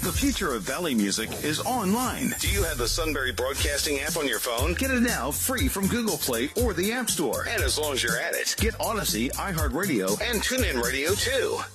The future of Valley music is online. Do you have the Sunbury Broadcasting app on your phone? Get it now free from Google Play or the App Store. And as long as you're at it, get Odyssey, iHeartRadio, and TuneIn Radio too.